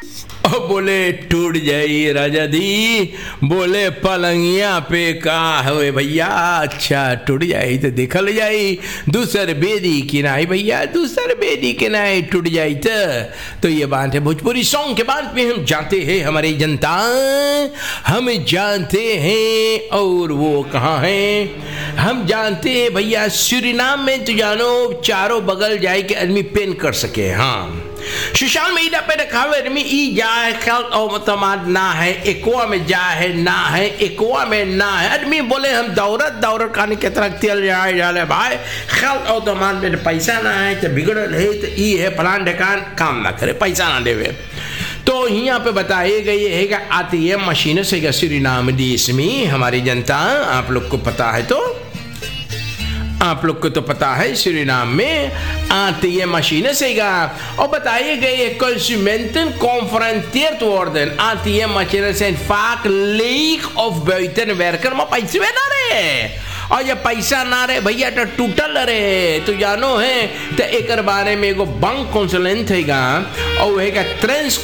और बोले टूट जाई राजा दी, बोले पलंगिया पे का हुए भैया, अच्छा टूट जाई तो देखल जाई, दूसर बेदी किनाई भैया, दूसर बेदी किनाई टूट जाई तो ये बात है भोजपुरी सॉन्ग के बाद में हम जानते हैं हमारे जनता, हम जानते हैं और वो कहाँ हैं, हम जानते हैं भैया सूरीनाम में, तो जानो चारों बगल जाए के आदमी पेन कर सके। हाँ, सोशल मीडिया पे दिखावे आदमी ई जाए खल और तमाद ना है, एकवा में जा है ना है, एकवा में ना है, आदमी बोले हम दौड़त खाने के तरह तेल जाए जाले भाई, खल और तमाद में पैसा ना है तो बिगड़ल है, तो ई है फलान ढकान काम ना करे, पैसा ना देवे। तो यहाँ पे बताए गए है कि ATM मशीन से सूरीनाम देश में हमारी जनता, आप लोग को पता है, तो आप लोग को तो पता है सूरीनाम में ATM मशीन से और बताए गए consumenten confronteerd worden. ATM machines zijn vaak leeg of buiten werken, maar पैसे ना रहे, और ये पैसा ना रहे भैया तो टूटल रहे। तो जानो है तो एक बारे में एगो बैंक कंसल्टेंट हैगा और हैगा ट्रेंस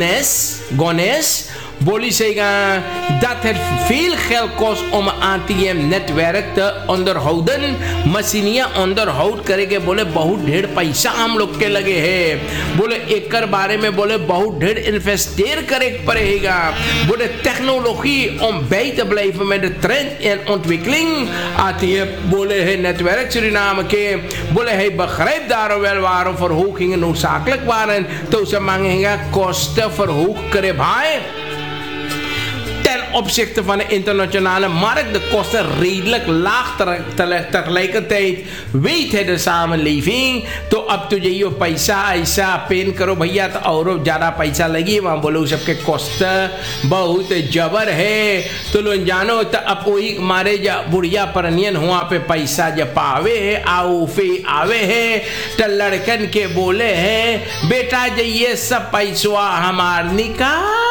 गोनेस बोली सेगा dat het veel geld kost om ATM-netwerk te onderhouden, मशीनियाँ onderhoud करेंगे, बोले बहुत ढेर पैसा हम लोग के लगे है, बोले एक बारे में बोले बहुत ढेर इन्वेस्टेर करे पड़ेगा, बोले technology om bij te blijven met de trend en ontwikkeling। ATM बोले है netwerk Suriname के, बोले है begrijp daar wel waarom verhogingen noodzakelijk waren, तो ze मांगेगा kosten verhoog करे भाई ten opzichte van de internationale markt. De kosten redelijk laag, tegelijkertijd weet है de samenleving तो अब तो यही पैसा ऐसा पेन करो भैया तो और ज़्यादा पैसा लगी, वहाँ बोलो सबके कोस्ट बहुत जबर है। तो लोग जानो तो अब वही मारे जा बुढ़िया परनियन हुआ पे पैसा जब पावे है आओ फे आवे है, तो लड़कन के बोले हैं बेटा जाइए सब पैसवा हमार निकाल